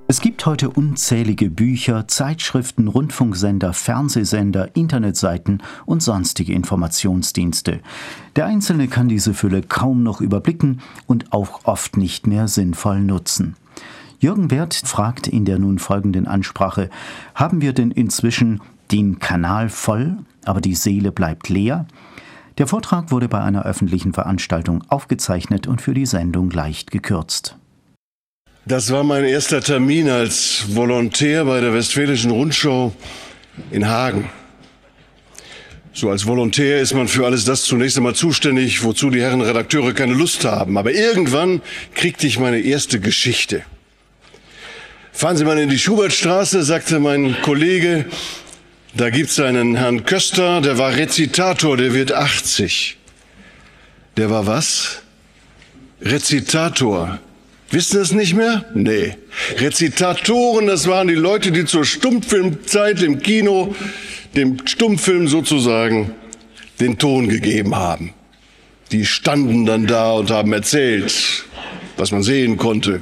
Es gibt heute unzählige Bücher, Zeitschriften, Rundfunksender, Fernsehsender, Internetseiten und sonstige Informationsdienste. Der Einzelne kann diese Fülle kaum noch überblicken und auch oft nicht mehr sinnvoll nutzen. Jürgen Werth fragt in der nun folgenden Ansprache: Haben wir denn inzwischen den Kanal voll, aber die Seele bleibt leer? Der Vortrag wurde bei einer öffentlichen Veranstaltung aufgezeichnet und für die Sendung leicht gekürzt. Das war mein erster Termin als Volontär bei der Westfälischen Rundschau in Hagen. So als Volontär ist man für alles das zunächst einmal zuständig, wozu die Herren Redakteure keine Lust haben. Aber irgendwann kriegte ich meine erste Geschichte. Fahren Sie mal in die Schubertstraße, sagte mein Kollege, da gibt's einen Herrn Köster, der war Rezitator, der wird 80. Der war was? Rezitator. Wissen Sie es nicht mehr? Nee. Rezitatoren, das waren die Leute, die zur Stummfilmzeit im Kino, dem Stummfilm sozusagen, den Ton gegeben haben. Die standen dann da und haben erzählt, was man sehen konnte.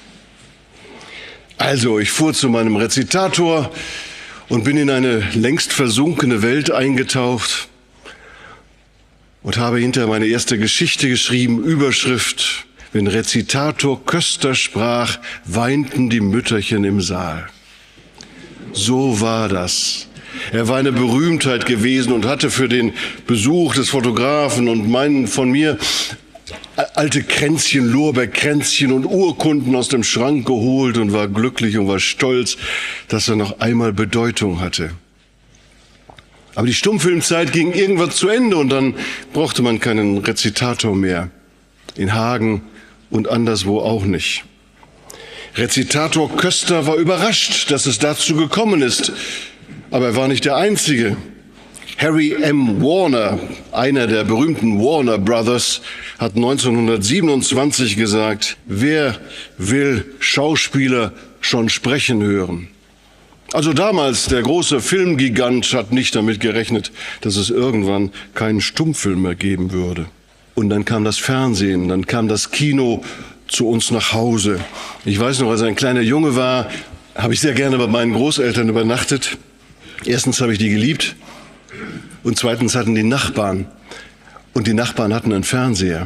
Also, ich fuhr zu meinem Rezitator und bin in eine längst versunkene Welt eingetaucht und habe hinterher meine erste Geschichte geschrieben, Überschrift: Wenn Rezitator Köster sprach, weinten die Mütterchen im Saal. So war das. Er war eine Berühmtheit gewesen und hatte für den Besuch des Fotografen und meinen von mir alte Kränzchen, Lorbeerkränzchen und Urkunden aus dem Schrank geholt und war glücklich und war stolz, dass er noch einmal Bedeutung hatte. Aber die Stummfilmzeit ging irgendwann zu Ende und dann brauchte man keinen Rezitator mehr. In Hagen und anderswo auch nicht. Rezitator Köster war überrascht, dass es dazu gekommen ist. Aber er war nicht der Einzige. Harry M. Warner, einer der berühmten Warner Brothers, hat 1927 gesagt: Wer will Schauspieler schon sprechen hören? Also damals, der große Filmgigant hat nicht damit gerechnet, dass es irgendwann keinen Stummfilm mehr geben würde. Und dann kam das Fernsehen, dann kam das Kino zu uns nach Hause. Ich weiß noch, als ich ein kleiner Junge war, habe ich sehr gerne bei meinen Großeltern übernachtet. Erstens habe ich die geliebt und zweitens hatten die Nachbarn. Und die Nachbarn hatten einen Fernseher.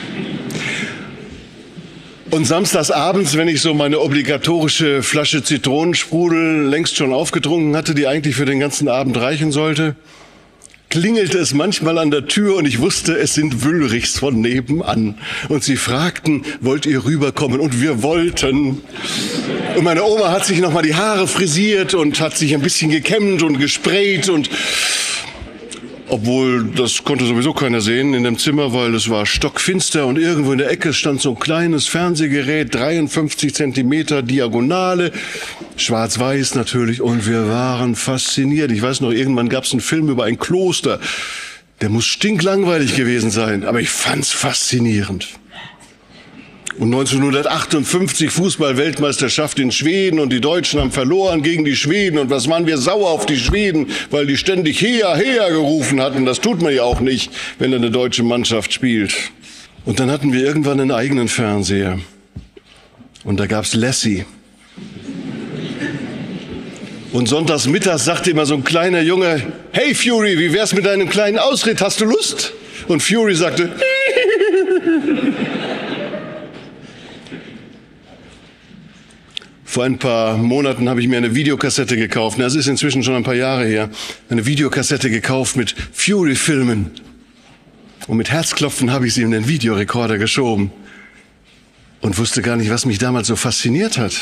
Und samstags abends, wenn ich so meine obligatorische Flasche Zitronensprudel längst schon aufgetrunken hatte, die eigentlich für den ganzen Abend reichen sollte, klingelte es manchmal an der Tür und ich wusste, es sind Wüllrichs von nebenan. Und sie fragten, wollt ihr rüberkommen? Und wir wollten. Und meine Oma hat sich noch mal die Haare frisiert und hat sich ein bisschen gekämmt und gesprayt und obwohl, das konnte sowieso keiner sehen in dem Zimmer, weil es war stockfinster und irgendwo in der Ecke stand so ein kleines Fernsehgerät, 53 Zentimeter Diagonale, schwarz-weiß natürlich, und wir waren fasziniert. Ich weiß noch, irgendwann gab es einen Film über ein Kloster, der muss stinklangweilig gewesen sein, aber ich fand's faszinierend. Und 1958 Fußball-Weltmeisterschaft in Schweden und die Deutschen haben verloren gegen die Schweden. Und was waren wir sauer auf die Schweden, weil die ständig Heer, Heer gerufen hatten. Das tut man ja auch nicht, wenn eine deutsche Mannschaft spielt. Und dann hatten wir irgendwann einen eigenen Fernseher. Und da gab's Lassie. Und sonntags mittags sagte immer so ein kleiner Junge: Hey Fury, wie wär's mit deinem kleinen Ausritt? Hast du Lust? Und Fury sagte: Vor ein paar Monaten habe ich mir eine Videokassette gekauft. Das ist inzwischen schon ein paar Jahre her. Eine Videokassette gekauft mit Fury-Filmen. Und mit Herzklopfen habe ich sie in den Videorekorder geschoben. Und wusste gar nicht, was mich damals so fasziniert hat.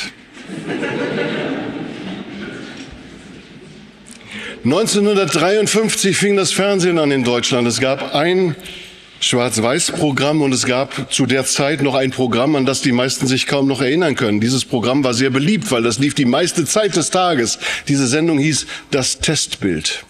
1953 fing das Fernsehen an in Deutschland. Es gab ein Schwarz-Weiß-Programm und es gab zu der Zeit noch ein Programm, an das die meisten sich kaum noch erinnern können. Dieses Programm war sehr beliebt, weil das lief die meiste Zeit des Tages. Diese Sendung hieß Das Testbild.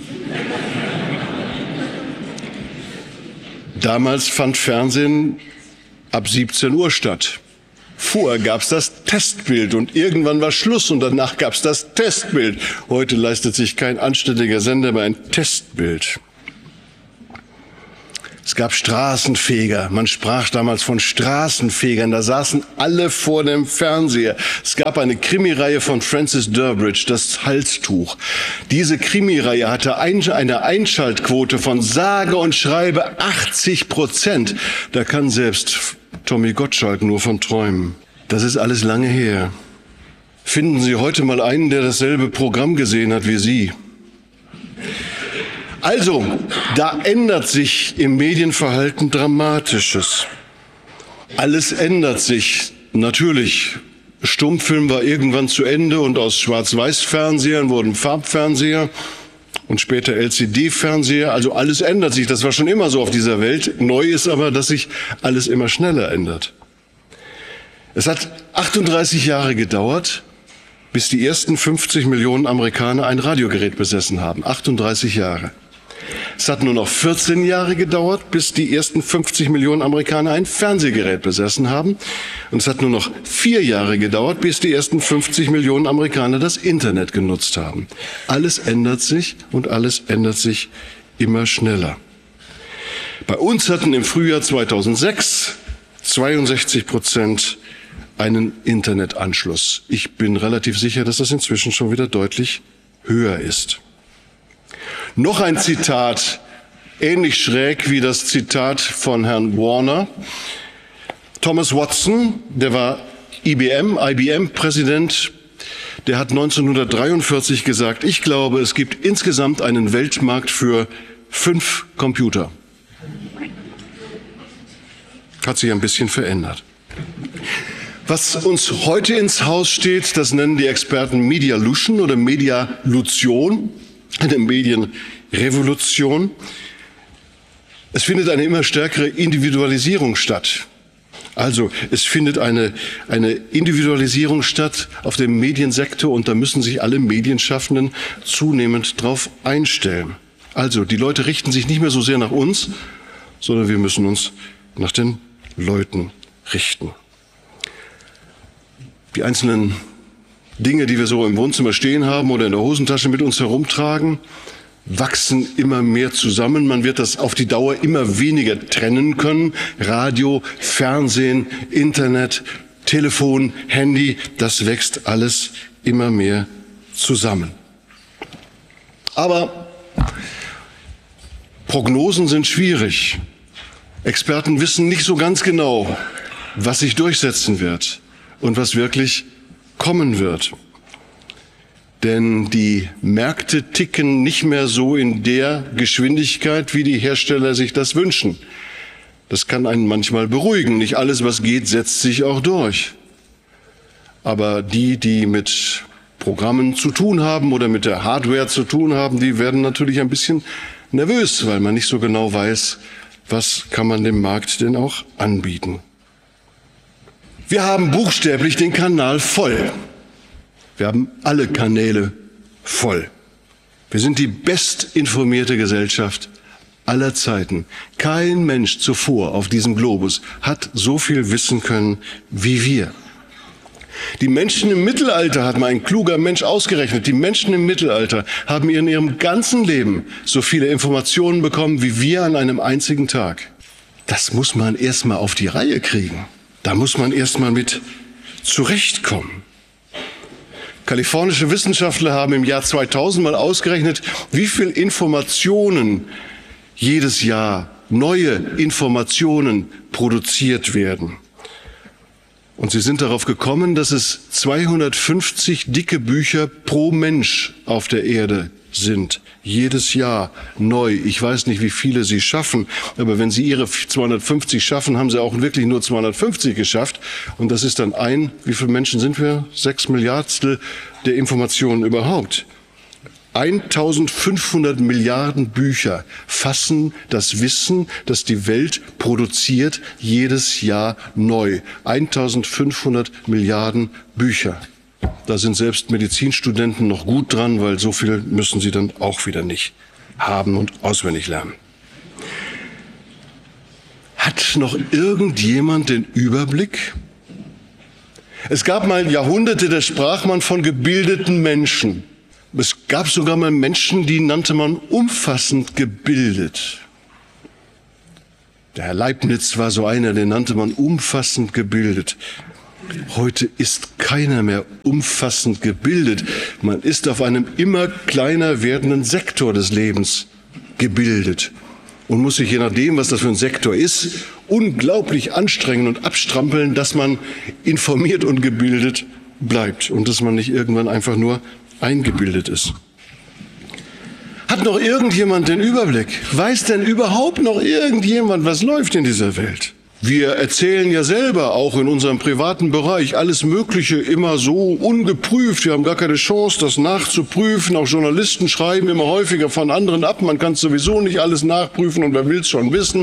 Damals fand Fernsehen ab 17 Uhr statt. Vorher gab es das Testbild und irgendwann war Schluss und danach gab es das Testbild. Heute leistet sich kein anständiger Sender mehr ein Testbild. Es gab Straßenfeger. Man sprach damals von Straßenfegern. Da saßen alle vor dem Fernseher. Es gab eine Krimireihe von Francis Durbridge, das Halstuch. Diese Krimireihe hatte eine Einschaltquote von sage und schreibe 80%. Da kann selbst Tommy Gottschalk nur von träumen. Das ist alles lange her. Finden Sie heute mal einen, der dasselbe Programm gesehen hat wie Sie. Also, da ändert sich im Medienverhalten Dramatisches. Alles ändert sich. Natürlich, Stummfilm war irgendwann zu Ende und aus Schwarz-Weiß-Fernsehern wurden Farbfernseher und später LCD-Fernseher. Also alles ändert sich. Das war schon immer so auf dieser Welt. Neu ist aber, dass sich alles immer schneller ändert. Es hat 38 Jahre gedauert, bis die ersten 50 Millionen Amerikaner ein Radiogerät besessen haben. 38 Jahre. Es hat nur noch 14 Jahre gedauert, bis die ersten 50 Millionen Amerikaner ein Fernsehgerät besessen haben. Und es hat nur noch 4 Jahre gedauert, bis die ersten 50 Millionen Amerikaner das Internet genutzt haben. Alles ändert sich und alles ändert sich immer schneller. Bei uns hatten im Frühjahr 2006 62% einen Internetanschluss. Ich bin relativ sicher, dass das inzwischen schon wieder deutlich höher ist. Noch ein Zitat, ähnlich schräg wie das Zitat von Herrn Warner. Thomas Watson, der war IBM-Präsident, der hat 1943 gesagt, ich glaube, es gibt insgesamt einen Weltmarkt für 5 Computer. Hat sich ein bisschen verändert. Was uns heute ins Haus steht, das nennen die Experten Medialution oder Medialution, eine Medienrevolution. Es findet eine immer stärkere Individualisierung statt. Also es findet eine Individualisierung statt auf dem Mediensektor und da müssen sich alle Medienschaffenden zunehmend drauf einstellen. Also die Leute richten sich nicht mehr so sehr nach uns, sondern wir müssen uns nach den Leuten richten. Die einzelnen Dinge, die wir so im Wohnzimmer stehen haben oder in der Hosentasche mit uns herumtragen, wachsen immer mehr zusammen. Man wird das auf die Dauer immer weniger trennen können. Radio, Fernsehen, Internet, Telefon, Handy, das wächst alles immer mehr zusammen. Aber Prognosen sind schwierig. Experten wissen nicht so ganz genau, was sich durchsetzen wird und was wirklich kommen wird. Denn die Märkte ticken nicht mehr so in der Geschwindigkeit, wie die Hersteller sich das wünschen. Das kann einen manchmal beruhigen. Nicht alles, was geht, setzt sich auch durch. Aber die mit Programmen zu tun haben oder mit der Hardware zu tun haben, die werden natürlich ein bisschen nervös, weil man nicht so genau weiß, was kann man dem Markt denn auch anbieten. Wir haben buchstäblich den Kanal voll. Wir haben alle Kanäle voll. Wir sind die bestinformierte Gesellschaft aller Zeiten. Kein Mensch zuvor auf diesem Globus hat so viel wissen können wie wir. Die Menschen im Mittelalter, hat mal ein kluger Mensch ausgerechnet, die Menschen im Mittelalter haben in ihrem ganzen Leben so viele Informationen bekommen wie wir an einem einzigen Tag. Das muss man erst mal auf die Reihe kriegen. Da muss man erst mal mit zurechtkommen. Kalifornische Wissenschaftler haben im Jahr 2000 mal ausgerechnet, wie viel Informationen jedes Jahr, neue Informationen produziert werden. Und sie sind darauf gekommen, dass es 250 dicke Bücher pro Mensch auf der Erde sind. Jedes Jahr neu. Ich weiß nicht, wie viele sie schaffen, aber wenn sie ihre 250 schaffen, haben sie auch wirklich nur 250 geschafft. Und das ist dann wie viele Menschen sind wir? 6 Milliardstel der Informationen überhaupt. 1500 Milliarden Bücher fassen das Wissen, das die Welt produziert, jedes Jahr neu. 1500 Milliarden Bücher. Da sind selbst Medizinstudenten noch gut dran, weil so viel müssen sie dann auch wieder nicht haben und auswendig lernen. Hat noch irgendjemand den Überblick? Es gab mal Jahrhunderte, da sprach man von gebildeten Menschen. Es gab sogar mal Menschen, die nannte man umfassend gebildet. Der Herr Leibniz war so einer, den nannte man umfassend gebildet. Heute ist keiner mehr umfassend gebildet. Man ist auf einem immer kleiner werdenden Sektor des Lebens gebildet und muss sich, je nachdem, was das für ein Sektor ist, unglaublich anstrengen und abstrampeln, dass man informiert und gebildet bleibt und dass man nicht irgendwann einfach nur eingebildet ist. Hat noch irgendjemand den Überblick? Weiß denn überhaupt noch irgendjemand, was läuft in dieser Welt? Wir erzählen ja selber auch in unserem privaten Bereich alles Mögliche immer so ungeprüft. Wir haben gar keine Chance, das nachzuprüfen. Auch Journalisten schreiben immer häufiger von anderen ab. Man kann sowieso nicht alles nachprüfen und wer will es schon wissen.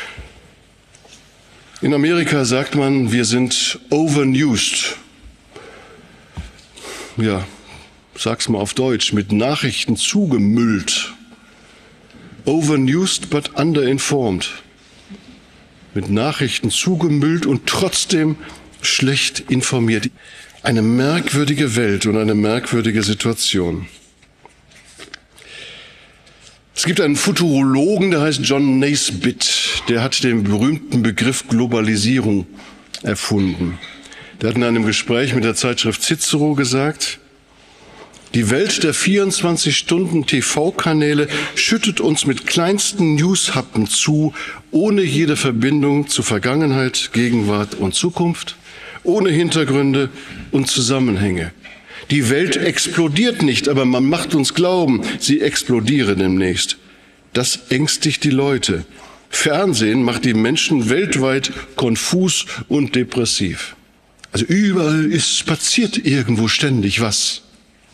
In Amerika sagt man, wir sind overnewsed. Ja, sag's mal auf Deutsch, mit Nachrichten zugemüllt. Overnewsed but underinformed. Mit Nachrichten zugemüllt und trotzdem schlecht informiert. Eine merkwürdige Welt und eine merkwürdige Situation. Es gibt einen Futurologen, der heißt John Naisbitt. Der hat den berühmten Begriff Globalisierung erfunden. Der hat in einem Gespräch mit der Zeitschrift Cicero gesagt, die Welt der 24-Stunden-TV-Kanäle schüttet uns mit kleinsten Newshappen zu, ohne jede Verbindung zu Vergangenheit, Gegenwart und Zukunft, ohne Hintergründe und Zusammenhänge. Die Welt explodiert nicht, aber man macht uns glauben, sie explodiere demnächst. Das ängstigt die Leute. Fernsehen macht die Menschen weltweit konfus und depressiv. Also überall passiert irgendwo ständig was.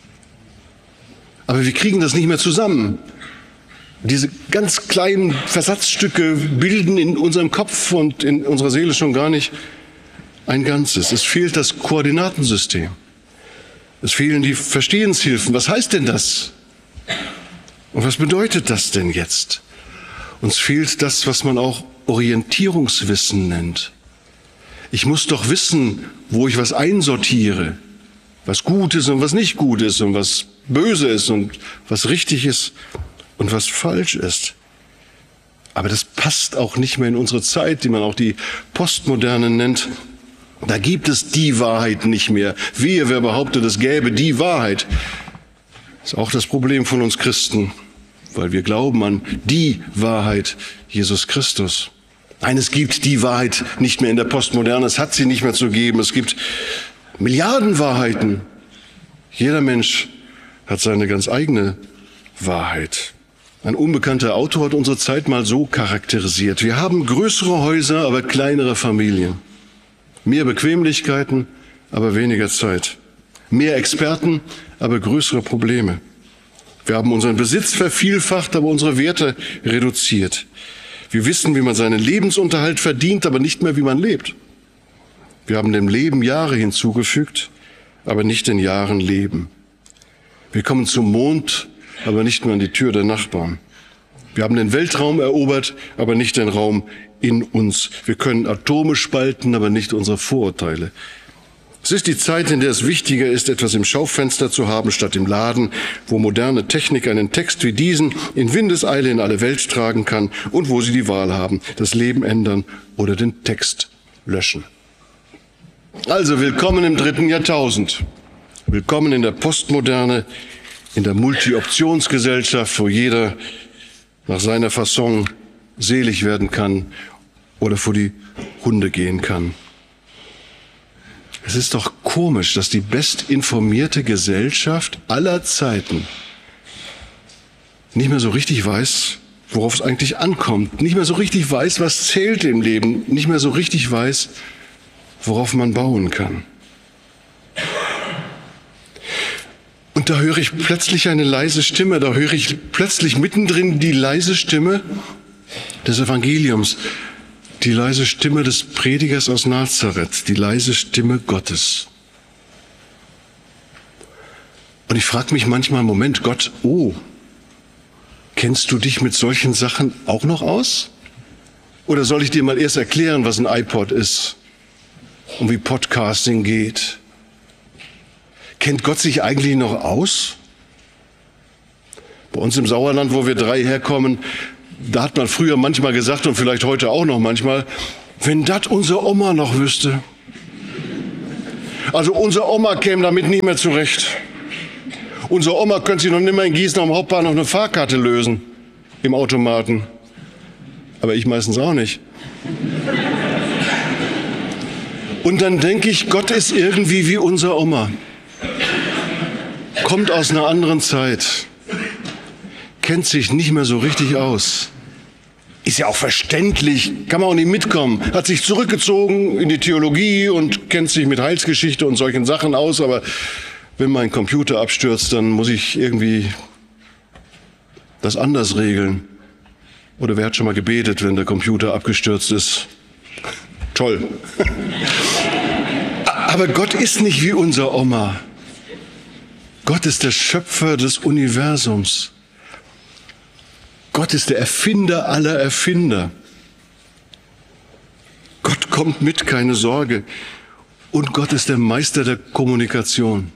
Aber wir kriegen das nicht mehr zusammen. Diese ganz kleinen Versatzstücke bilden in unserem Kopf und in unserer Seele schon gar nicht ein Ganzes. Es fehlt das Koordinatensystem. Es fehlen die Verstehenshilfen. Was heißt denn das? Und was bedeutet das denn jetzt? Uns fehlt das, was man auch Orientierungswissen nennt. Ich muss doch wissen, wo ich was einsortiere, was gut ist und was nicht gut ist und was böse ist und was richtig ist und was falsch ist. Aber das passt auch nicht mehr in unsere Zeit, die man auch die Postmoderne nennt. Da gibt es die Wahrheit nicht mehr. Wehe, wer behauptet, es gäbe die Wahrheit. Das ist auch das Problem von uns Christen, weil wir glauben an die Wahrheit, Jesus Christus. Nein, es gibt die Wahrheit nicht mehr in der Postmoderne, es hat sie nicht mehr zu geben. Es gibt Milliarden Wahrheiten. Jeder Mensch hat seine ganz eigene Wahrheit. Ein unbekannter Autor hat unsere Zeit mal so charakterisiert. Wir haben größere Häuser, aber kleinere Familien. Mehr Bequemlichkeiten, aber weniger Zeit. Mehr Experten, aber größere Probleme. Wir haben unseren Besitz vervielfacht, aber unsere Werte reduziert. Wir wissen, wie man seinen Lebensunterhalt verdient, aber nicht mehr, wie man lebt. Wir haben dem Leben Jahre hinzugefügt, aber nicht den Jahren Leben. Wir kommen zum Mond, aber nicht mehr an die Tür der Nachbarn. Wir haben den Weltraum erobert, aber nicht den Raum in uns. Wir können Atome spalten, aber nicht unsere Vorurteile. Es ist die Zeit, in der es wichtiger ist, etwas im Schaufenster zu haben, statt im Laden, wo moderne Technik einen Text wie diesen in Windeseile in alle Welt tragen kann und wo Sie die Wahl haben, das Leben ändern oder den Text löschen. Also willkommen im 3. Jahrtausend. Willkommen in der Postmoderne, in der Multi-Optionsgesellschaft, wo jeder nach seiner Fasson selig werden kann oder vor die Hunde gehen kann. Es ist doch komisch, dass die bestinformierte Gesellschaft aller Zeiten nicht mehr so richtig weiß, worauf es eigentlich ankommt, nicht mehr so richtig weiß, was zählt im Leben, nicht mehr so richtig weiß, worauf man bauen kann. Und da höre ich plötzlich eine leise Stimme, da höre ich plötzlich mittendrin die leise Stimme des Evangeliums, die leise Stimme des Predigers aus Nazareth, die leise Stimme Gottes. Und ich frage mich manchmal, Moment, Gott, kennst du dich mit solchen Sachen auch noch aus? Oder soll ich dir mal erst erklären, was ein iPod ist und wie Podcasting geht? Kennt Gott sich eigentlich noch aus? Bei uns im Sauerland, wo wir 3 herkommen, Da hat man früher manchmal gesagt und vielleicht heute auch noch manchmal, wenn das unsere Oma noch wüsste. Also unsere Oma käme damit nicht mehr zurecht. Unsere Oma könnte sich noch nicht mehr in Gießen am Hauptbahnhof eine Fahrkarte lösen im Automaten. Aber ich meistens auch nicht. Und dann denke ich, Gott ist irgendwie wie unsere Oma. Kommt aus einer anderen Zeit. Kennt sich nicht mehr so richtig aus. Ist ja auch verständlich, kann man auch nicht mitkommen. Hat sich zurückgezogen in die Theologie und kennt sich mit Heilsgeschichte und solchen Sachen aus. Aber wenn mein Computer abstürzt, dann muss ich irgendwie das anders regeln. Oder wer hat schon mal gebetet, wenn der Computer abgestürzt ist? Toll. Aber Gott ist nicht wie unsere Oma. Gott ist der Schöpfer des Universums. Gott ist der Erfinder aller Erfinder. Gott kommt mit, keine Sorge. Und Gott ist der Meister der Kommunikation.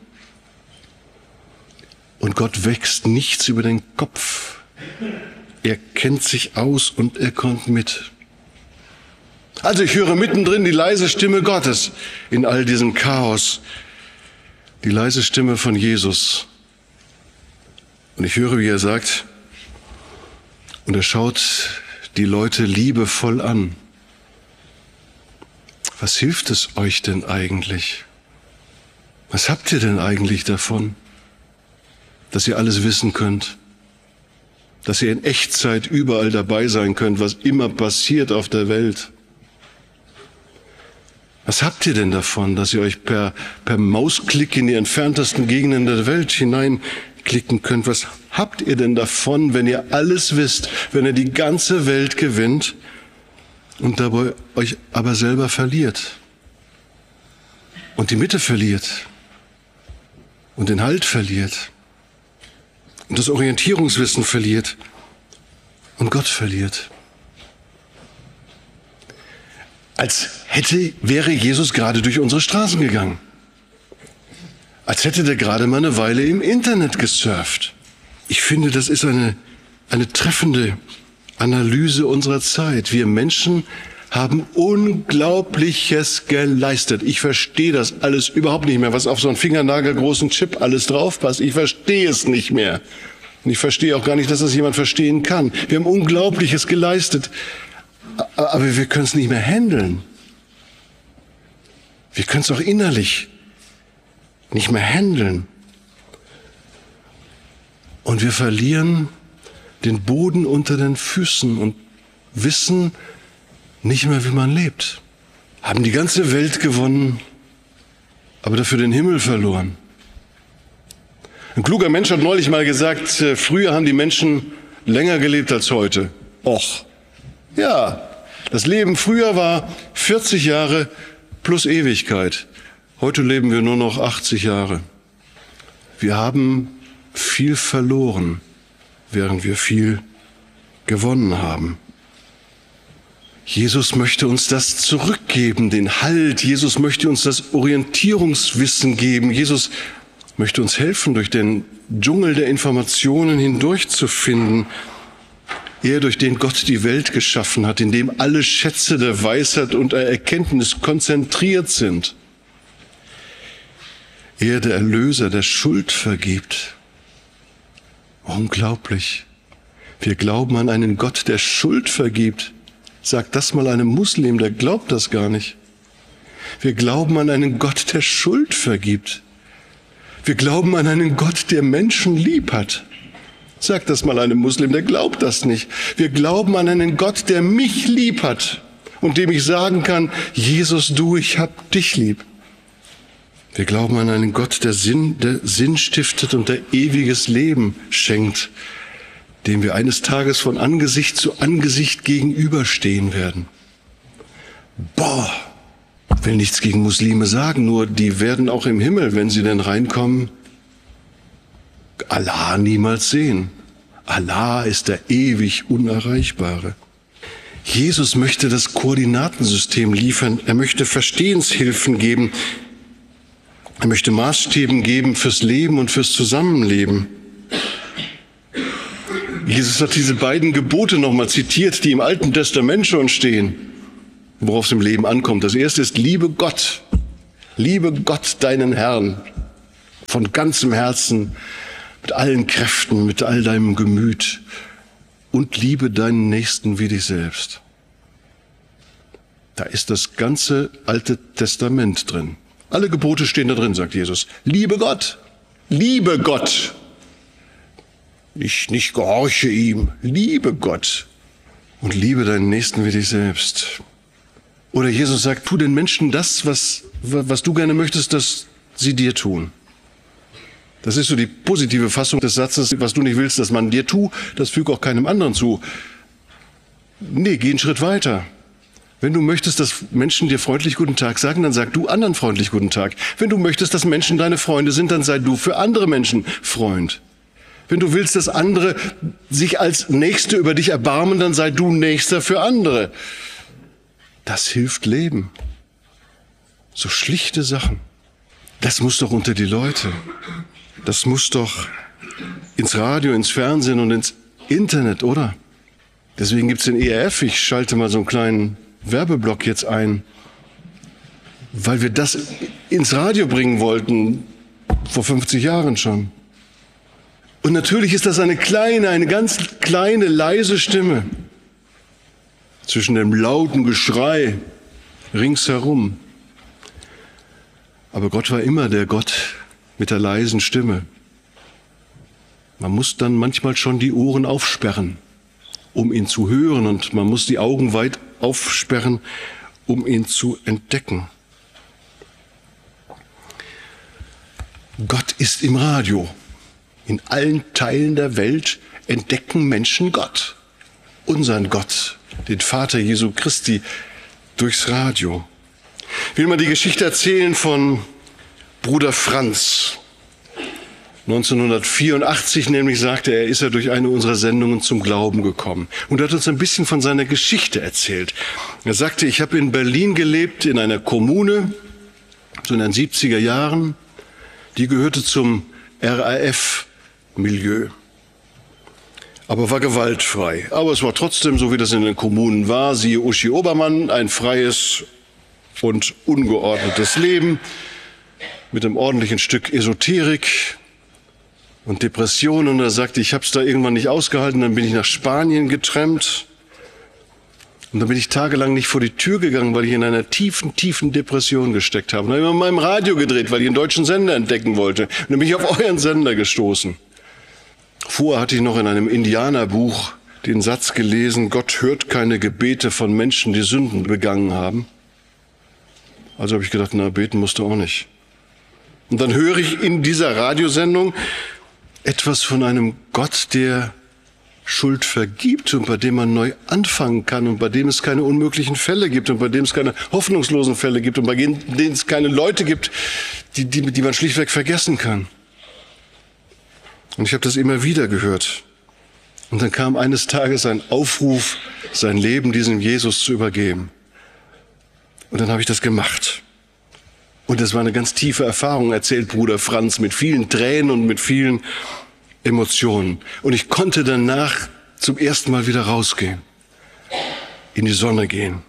Und Gott wächst nichts über den Kopf. Er kennt sich aus und er kommt mit. Also ich höre mittendrin die leise Stimme Gottes in all diesem Chaos. Die leise Stimme von Jesus. Und ich höre, wie er sagt, und er schaut die Leute liebevoll an. Was hilft es euch denn eigentlich? Was habt ihr denn eigentlich davon, dass ihr alles wissen könnt? Dass ihr in Echtzeit überall dabei sein könnt, was immer passiert auf der Welt? Was habt ihr denn davon, dass ihr euch per Mausklick in die entferntesten Gegenden der Welt hineinklicken könnt? Was habt ihr denn davon, wenn ihr alles wisst, wenn ihr die ganze Welt gewinnt und dabei euch aber selber verliert und die Mitte verliert und den Halt verliert und das Orientierungswissen verliert und Gott verliert? Als wäre Jesus gerade durch unsere Straßen gegangen. Als hätte der gerade mal eine Weile im Internet gesurft. Ich finde, das ist eine treffende Analyse unserer Zeit. Wir Menschen haben Unglaubliches geleistet. Ich verstehe das alles überhaupt nicht mehr, was auf so einen fingernagelgroßen Chip alles draufpasst. Ich verstehe es nicht mehr. Und ich verstehe auch gar nicht, dass das jemand verstehen kann. Wir haben Unglaubliches geleistet. Aber wir können es nicht mehr handeln. Wir können es auch innerlich nicht mehr handeln. Und wir verlieren den Boden unter den Füßen und wissen nicht mehr, wie man lebt. Haben die ganze Welt gewonnen, aber dafür den Himmel verloren. Ein kluger Mensch hat neulich mal gesagt, früher haben die Menschen länger gelebt als heute. Och. Ja, das Leben früher war 40 Jahre plus Ewigkeit. Heute leben wir nur noch 80 Jahre. Wir haben viel verloren, während wir viel gewonnen haben. Jesus möchte uns das zurückgeben, den Halt. Jesus möchte uns das Orientierungswissen geben. Jesus möchte uns helfen, durch den Dschungel der Informationen hindurchzufinden. Er, durch den Gott die Welt geschaffen hat, in dem alle Schätze der Weisheit und der Erkenntnis konzentriert sind. Er, der Erlöser, der Schuld vergibt. Unglaublich. Wir glauben an einen Gott, der Schuld vergibt. Sag das mal einem Muslim, der glaubt das gar nicht. Wir glauben an einen Gott, der Schuld vergibt. Wir glauben an einen Gott, der Menschen lieb hat. Sag das mal einem Muslim, der glaubt das nicht. Wir glauben an einen Gott, der mich lieb hat und dem ich sagen kann, Jesus, du, ich hab dich lieb. Wir glauben an einen Gott, der Sinn stiftet und der ewiges Leben schenkt, dem wir eines Tages von Angesicht zu Angesicht gegenüberstehen werden. Boah, ich will nichts gegen Muslime sagen, nur die werden auch im Himmel, wenn sie denn reinkommen, Allah niemals sehen. Allah ist der ewig Unerreichbare. Jesus möchte das Koordinatensystem liefern. Er möchte Verstehenshilfen geben. Er möchte Maßstäben geben fürs Leben und fürs Zusammenleben. Jesus hat diese beiden Gebote nochmal zitiert, die im Alten Testament schon stehen, worauf es im Leben ankommt. Das erste ist, liebe Gott deinen Herrn, von ganzem Herzen, mit allen Kräften, mit all deinem Gemüt und liebe deinen Nächsten wie dich selbst. Da ist das ganze Alte Testament drin. Alle Gebote stehen da drin, sagt Jesus. Liebe Gott. Ich nicht gehorche ihm. Liebe Gott. Und liebe deinen Nächsten wie dich selbst. Oder Jesus sagt, tu den Menschen das, was du gerne möchtest, dass sie dir tun. Das ist so die positive Fassung des Satzes, was du nicht willst, dass man dir tut, das füge auch keinem anderen zu. Nee, geh einen Schritt weiter. Wenn du möchtest, dass Menschen dir freundlich guten Tag sagen, dann sag du anderen freundlich guten Tag. Wenn du möchtest, dass Menschen deine Freunde sind, dann sei du für andere Menschen Freund. Wenn du willst, dass andere sich als Nächste über dich erbarmen, dann sei du Nächster für andere. Das hilft Leben. So schlichte Sachen. Das muss doch unter die Leute. Das muss doch ins Radio, ins Fernsehen und ins Internet, oder? Deswegen gibt's den ERF. Ich schalte mal so einen kleinen Werbeblock jetzt ein, weil wir das ins Radio bringen wollten, vor 50 Jahren schon. Und natürlich ist das eine ganz kleine, leise Stimme zwischen dem lauten Geschrei ringsherum. Aber Gott war immer der Gott mit der leisen Stimme. Man muss dann manchmal schon die Ohren aufsperren, um ihn zu hören, und man muss die Augen weit aufsperren, um ihn zu entdecken. Gott ist im Radio. In allen Teilen der Welt entdecken Menschen Gott. Unseren Gott, den Vater Jesu Christi, durchs Radio. Ich will mal die Geschichte erzählen von Bruder Franz. 1984 nämlich sagte er, ist er durch eine unserer Sendungen zum Glauben gekommen und hat uns ein bisschen von seiner Geschichte erzählt. Er sagte, ich habe in Berlin gelebt, in einer Kommune, so in den 70er Jahren, die gehörte zum RAF-Milieu, aber war gewaltfrei. Aber es war trotzdem, so wie das in den Kommunen war, siehe Uschi Obermann, ein freies und ungeordnetes Leben mit einem ordentlichen Stück Esoterik und Depression. Und er sagte, ich habe es da irgendwann nicht ausgehalten, dann bin ich nach Spanien getrennt. Und dann bin ich tagelang nicht vor die Tür gegangen, weil ich in einer tiefen Depression gesteckt habe. Und dann habe ich mal meinem Radio gedreht, weil ich einen deutschen Sender entdecken wollte. Und dann bin ich auf euren Sender gestoßen. Vorher hatte ich noch in einem Indianerbuch den Satz gelesen, Gott hört keine Gebete von Menschen, die Sünden begangen haben. Also habe ich gedacht, na, beten musst du auch nicht. Und dann höre ich in dieser Radiosendung etwas von einem Gott, der Schuld vergibt und bei dem man neu anfangen kann und bei dem es keine unmöglichen Fälle gibt und bei dem es keine hoffnungslosen Fälle gibt und bei denen es keine Leute gibt, die man schlichtweg vergessen kann. Und ich habe das immer wieder gehört. Und dann kam eines Tages ein Aufruf, sein Leben diesem Jesus zu übergeben. Und dann habe ich das gemacht. Und das war eine ganz tiefe Erfahrung, erzählt Bruder Franz, mit vielen Tränen und mit vielen Emotionen. Und ich konnte danach zum ersten Mal wieder rausgehen, in die Sonne gehen.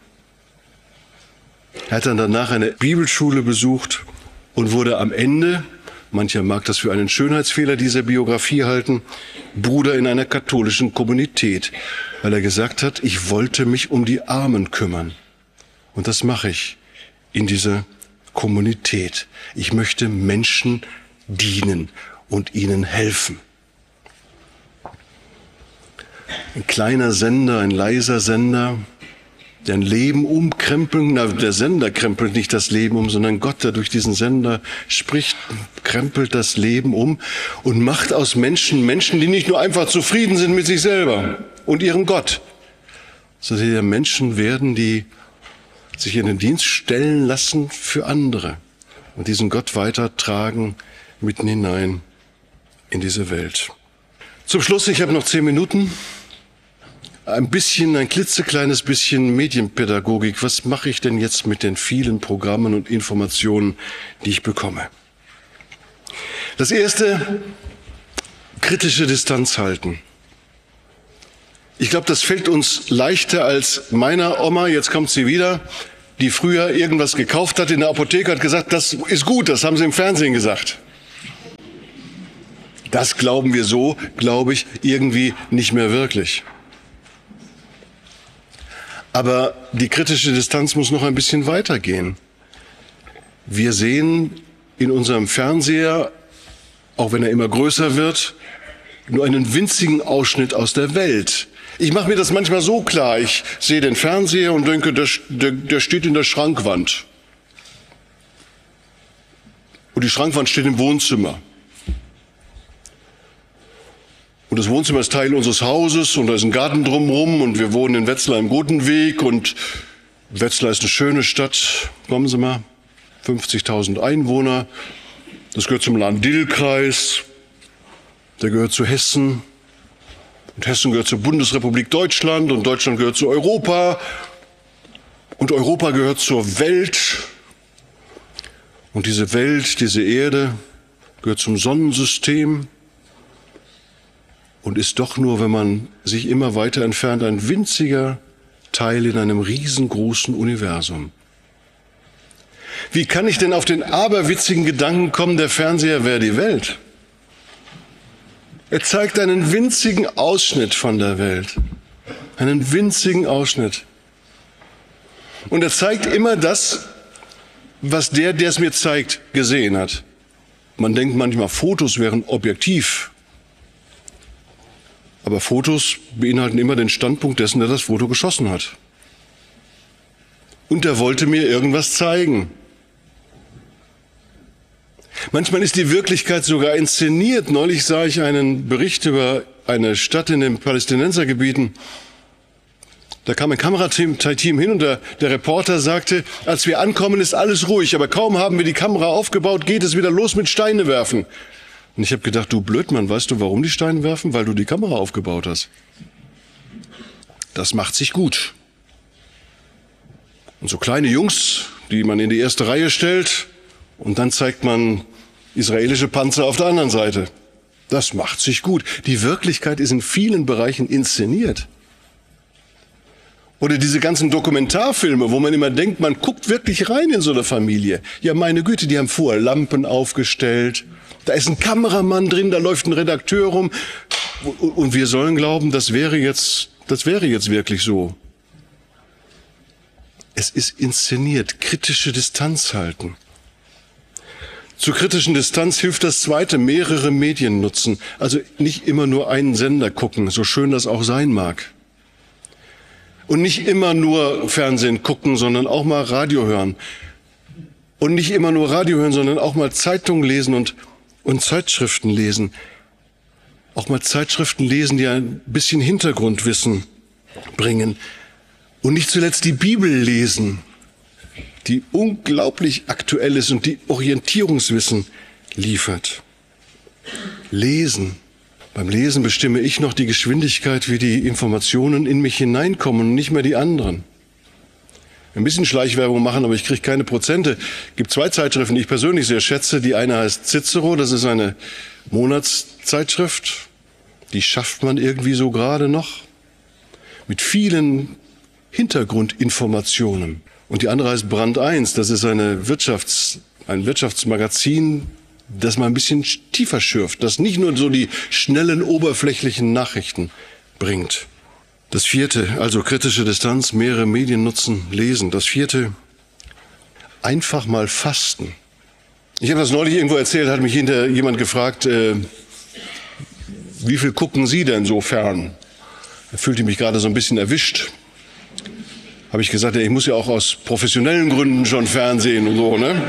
Er hat dann danach eine Bibelschule besucht und wurde am Ende, mancher mag das für einen Schönheitsfehler dieser Biografie halten, Bruder in einer katholischen Kommunität, weil er gesagt hat, ich wollte mich um die Armen kümmern. Und das mache ich in dieser Kommunität. Ich möchte Menschen dienen und ihnen helfen. Ein kleiner Sender, ein leiser Sender, der ein Leben umkrempelt. Na, der Sender krempelt nicht das Leben um, sondern Gott, der durch diesen Sender spricht, krempelt das Leben um und macht aus Menschen, die nicht nur einfach zufrieden sind mit sich selber und ihrem Gott, sondern die Menschen werden, die sich in den Dienst stellen lassen für andere und diesen Gott weitertragen mitten hinein in diese Welt. Zum Schluss, ich habe noch 10 Minuten, ein klitzekleines bisschen Medienpädagogik. Was mache ich denn jetzt mit den vielen Programmen und Informationen, die ich bekomme? Das erste, kritische Distanz halten. Ich glaube, das fällt uns leichter als meiner Oma, jetzt kommt sie wieder, die früher irgendwas gekauft hat in der Apotheke, hat gesagt, das ist gut, das haben sie im Fernsehen gesagt. Das glauben wir so, glaube ich, irgendwie nicht mehr wirklich. Aber die kritische Distanz muss noch ein bisschen weitergehen. Wir sehen in unserem Fernseher, auch wenn er immer größer wird, nur einen winzigen Ausschnitt aus der Welt. Ich mache mir das manchmal so klar, ich sehe den Fernseher und denke, der steht in der Schrankwand. Und die Schrankwand steht im Wohnzimmer. Und das Wohnzimmer ist Teil unseres Hauses und da ist ein Garten drumherum und wir wohnen in Wetzlar im Gotenweg und Wetzlar ist eine schöne Stadt. Kommen Sie mal, 50.000 Einwohner. Das gehört zum Lahn-Dill-Kreis, der gehört zu Hessen. Und Hessen gehört zur Bundesrepublik Deutschland und Deutschland gehört zu Europa und Europa gehört zur Welt. Und diese Welt, diese Erde gehört zum Sonnensystem und ist doch nur, wenn man sich immer weiter entfernt, ein winziger Teil in einem riesengroßen Universum. Wie kann ich denn auf den aberwitzigen Gedanken kommen, der Fernseher wäre die Welt? Er zeigt einen winzigen Ausschnitt von der Welt. Einen winzigen Ausschnitt. Und er zeigt immer das, was der es mir zeigt, gesehen hat. Man denkt manchmal, Fotos wären objektiv. Aber Fotos beinhalten immer den Standpunkt dessen, der das Foto geschossen hat. Und er wollte mir irgendwas zeigen. Manchmal ist die Wirklichkeit sogar inszeniert. Neulich sah ich einen Bericht über eine Stadt in den Palästinensergebieten. Da kam ein Kamerateam hin und der Reporter sagte, als wir ankommen, ist alles ruhig, aber kaum haben wir die Kamera aufgebaut, geht es wieder los mit Steine werfen. Und ich habe gedacht, du Blödmann, weißt du, warum die Steine werfen? Weil du die Kamera aufgebaut hast. Das macht sich gut. Und so kleine Jungs, die man in die erste Reihe stellt, und dann zeigt man israelische Panzer auf der anderen Seite. Das macht sich gut. Die Wirklichkeit ist in vielen Bereichen inszeniert. Oder diese ganzen Dokumentarfilme, wo man immer denkt, man guckt wirklich rein in so eine Familie. Ja, meine Güte, die haben vorher Lampen aufgestellt. Da ist ein Kameramann drin, da läuft ein Redakteur rum. Und wir sollen glauben, das wäre jetzt wirklich so. Es ist inszeniert. Kritische Distanz halten. Zur kritischen Distanz hilft das Zweite, mehrere Medien nutzen. Also nicht immer nur einen Sender gucken, so schön das auch sein mag. Und nicht immer nur Fernsehen gucken, sondern auch mal Radio hören. Und nicht immer nur Radio hören, sondern auch mal Zeitungen lesen und Zeitschriften lesen. Auch mal Zeitschriften lesen, die ein bisschen Hintergrundwissen bringen. Und nicht zuletzt die Bibel lesen, die unglaublich aktuell ist und die Orientierungswissen liefert. Lesen. Beim Lesen bestimme ich noch die Geschwindigkeit, wie die Informationen in mich hineinkommen und nicht mehr die anderen. Ein bisschen Schleichwerbung machen, aber ich kriege keine Prozente. Es gibt zwei Zeitschriften, die ich persönlich sehr schätze. Die eine heißt Cicero, das ist eine Monatszeitschrift. Die schafft man irgendwie so gerade noch. Mit vielen Hintergrundinformationen. Und die andere heißt Brand 1, das ist ein Wirtschaftsmagazin, das mal ein bisschen tiefer schürft, das nicht nur so die schnellen, oberflächlichen Nachrichten bringt. Das vierte, also kritische Distanz, mehrere Medien nutzen, lesen. Das vierte, einfach mal fasten. Ich habe das neulich irgendwo erzählt, hat mich hinterher jemand gefragt, wie viel gucken Sie denn so fern? Da fühlte ich mich gerade so ein bisschen erwischt. Habe ich gesagt, ich muss ja auch aus professionellen Gründen schon Fernsehen und so, ne?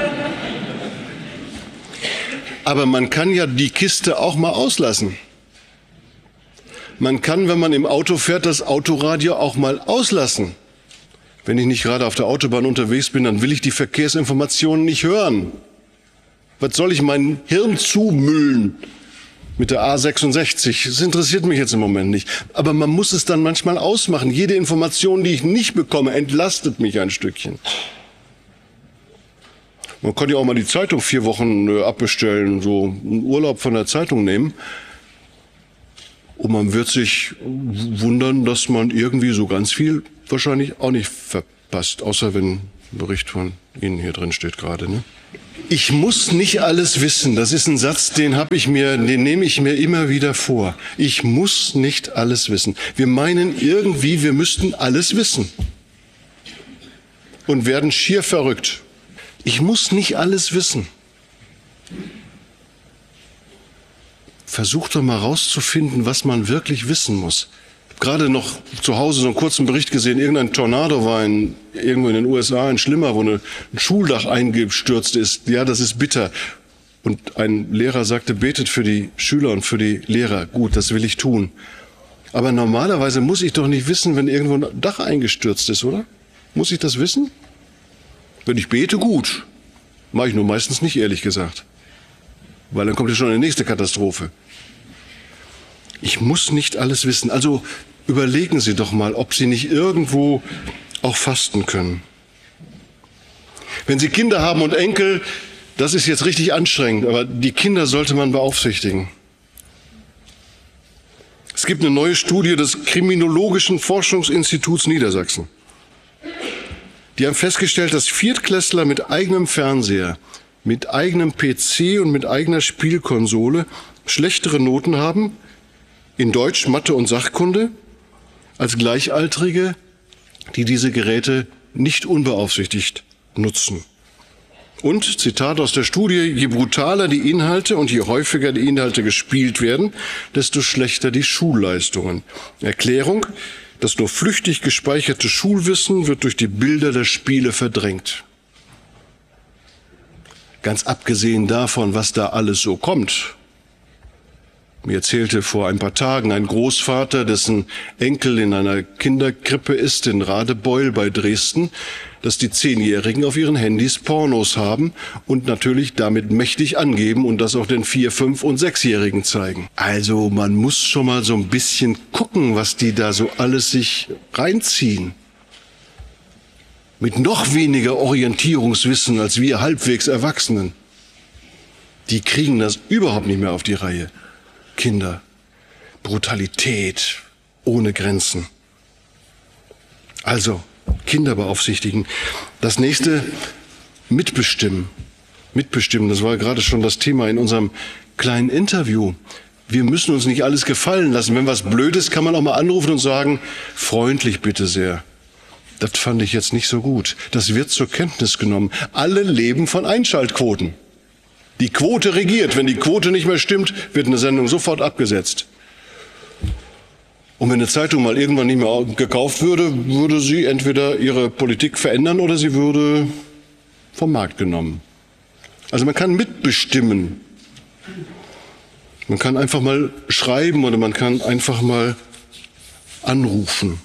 Aber man kann ja die Kiste auch mal auslassen. Man kann, wenn man im Auto fährt, das Autoradio auch mal auslassen. Wenn ich nicht gerade auf der Autobahn unterwegs bin, dann will ich die Verkehrsinformationen nicht hören. Was soll ich mein Hirn zumüllen mit der A66? Das interessiert mich jetzt im Moment nicht. Aber man muss es dann manchmal ausmachen. Jede Information, die ich nicht bekomme, entlastet mich ein Stückchen. Man kann ja auch mal die Zeitung 4 Wochen abbestellen, so einen Urlaub von der Zeitung nehmen. Und man wird sich wundern, dass man irgendwie so ganz viel wahrscheinlich auch nicht verpasst, außer wenn ein Bericht von Ihnen hier drin steht gerade, ne? Ich muss nicht alles wissen. Das ist ein Satz, den nehme ich mir immer wieder vor. Ich muss nicht alles wissen. Wir meinen irgendwie, wir müssten alles wissen. Und werden schier verrückt. Ich muss nicht alles wissen. Versucht doch mal rauszufinden, was man wirklich wissen muss. Ich habe gerade noch zu Hause so einen kurzen Bericht gesehen, irgendein Tornado war irgendwo in den USA, ein schlimmer, wo ein Schuldach eingestürzt ist. Ja, das ist bitter. Und ein Lehrer sagte, betet für die Schüler und für die Lehrer. Gut, das will ich tun. Aber normalerweise muss ich doch nicht wissen, wenn irgendwo ein Dach eingestürzt ist, oder? Muss ich das wissen? Wenn ich bete, gut. Mache ich nur meistens nicht, ehrlich gesagt. Weil dann kommt ja schon eine nächste Katastrophe. Ich muss nicht alles wissen. Also überlegen Sie doch mal, ob Sie nicht irgendwo auch fasten können. Wenn Sie Kinder haben und Enkel, das ist jetzt richtig anstrengend, aber die Kinder sollte man beaufsichtigen. Es gibt eine neue Studie des Kriminologischen Forschungsinstituts Niedersachsen. Die haben festgestellt, dass Viertklässler mit eigenem Fernseher, mit eigenem PC und mit eigener Spielkonsole schlechtere Noten haben in Deutsch, Mathe und Sachkunde als Gleichaltrige, die diese Geräte nicht unbeaufsichtigt nutzen. Und, Zitat aus der Studie, je brutaler die Inhalte und je häufiger die Inhalte gespielt werden, desto schlechter die Schulleistungen. Erklärung: Das nur flüchtig gespeicherte Schulwissen wird durch die Bilder der Spiele verdrängt. Ganz abgesehen davon, was da alles so kommt. Mir erzählte vor ein paar Tagen ein Großvater, dessen Enkel in einer Kinderkrippe ist in Radebeul bei Dresden, dass die 10-Jährigen auf ihren Handys Pornos haben und natürlich damit mächtig angeben und das auch den 4-, 5- und 6-Jährigen zeigen. Also man muss schon mal so ein bisschen gucken, was die da so alles sich reinziehen. Mit noch weniger Orientierungswissen als wir halbwegs Erwachsenen. Die kriegen das überhaupt nicht mehr auf die Reihe. Kinder, Brutalität ohne Grenzen. Also, Kinder beaufsichtigen. Das nächste, mitbestimmen. Mitbestimmen, das war gerade schon das Thema in unserem kleinen Interview. Wir müssen uns nicht alles gefallen lassen. Wenn was blöd ist, kann man auch mal anrufen und sagen, freundlich bitte sehr. Das fand ich jetzt nicht so gut. Das wird zur Kenntnis genommen. Alle leben von Einschaltquoten. Die Quote regiert. Wenn die Quote nicht mehr stimmt, wird eine Sendung sofort abgesetzt. Und wenn eine Zeitung mal irgendwann nicht mehr gekauft würde, würde sie entweder ihre Politik verändern oder sie würde vom Markt genommen. Also man kann mitbestimmen. Man kann einfach mal schreiben oder man kann einfach mal anrufen.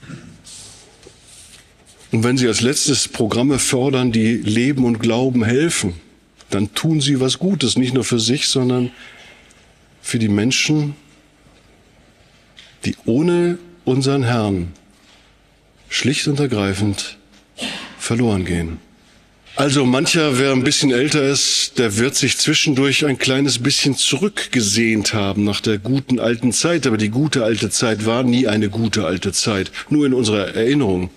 Und wenn Sie als letztes Programme fördern, die Leben und Glauben helfen, dann tun Sie was Gutes, nicht nur für sich, sondern für die Menschen, die ohne unseren Herrn schlicht und ergreifend verloren gehen. Also mancher, wer ein bisschen älter ist, der wird sich zwischendurch ein kleines bisschen zurückgesehnt haben nach der guten alten Zeit. Aber die gute alte Zeit war nie eine gute alte Zeit, nur in unserer Erinnerung.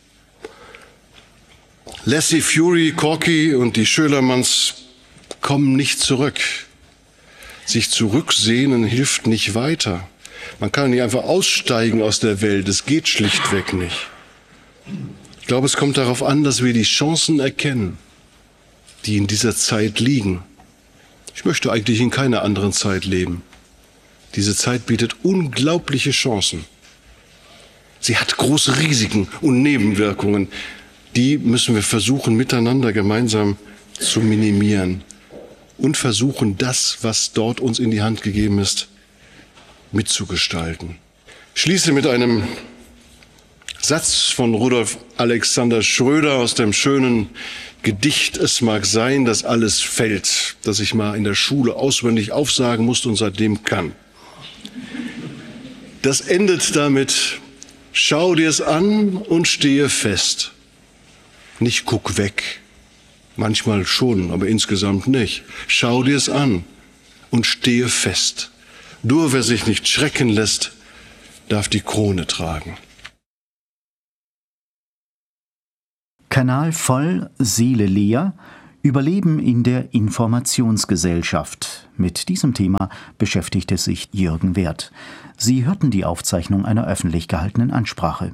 Lassie, Fury, Corky und die Schölermanns kommen nicht zurück. Sich zurücksehnen hilft nicht weiter. Man kann nicht einfach aussteigen aus der Welt. Es geht schlichtweg nicht. Ich glaube, es kommt darauf an, dass wir die Chancen erkennen, die in dieser Zeit liegen. Ich möchte eigentlich in keiner anderen Zeit leben. Diese Zeit bietet unglaubliche Chancen. Sie hat große Risiken und Nebenwirkungen. Die müssen wir versuchen, miteinander gemeinsam zu minimieren und versuchen, das, was dort uns in die Hand gegeben ist, mitzugestalten. Ich schließe mit einem Satz von Rudolf Alexander Schröder aus dem schönen Gedicht Es mag sein, dass alles fällt, das ich mal in der Schule auswendig aufsagen musste und seitdem kann. Das endet damit: Schau dir es an und stehe fest. Nicht guck weg. Manchmal schon, aber insgesamt nicht. Schau dir es an und stehe fest. Nur wer sich nicht schrecken lässt, darf die Krone tragen. Kanal voll, Seele leer. Überleben in der Informationsgesellschaft. Mit diesem Thema beschäftigte sich Jürgen Werth. Sie hörten die Aufzeichnung einer öffentlich gehaltenen Ansprache.